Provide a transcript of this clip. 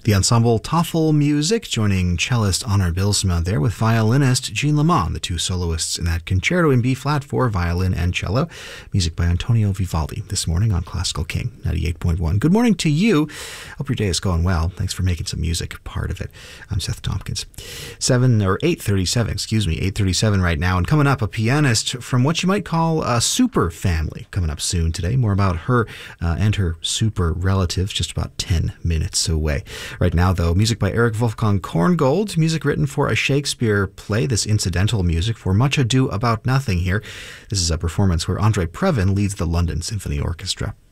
The ensemble Toffel Music joining cellist Honor Bilsma there with violinist Jean Lamont, the two soloists in that concerto in B-flat for violin and cello. Music by Antonio Vivaldi this morning on Classical King 98.1. Good morning to you. Hope your day is going well. Thanks for making some music part of it. I'm Seth Tompkins. 8:37 right now. And coming up, a pianist from what you might call a super family coming up soon today. More about her and her super relatives just about 10 minutes away. Right now, though, music by Erich Wolfgang Korngold, music written for a Shakespeare play, this incidental music for Much Ado About Nothing here. This is a performance where Andre Previn leads the London Symphony Orchestra.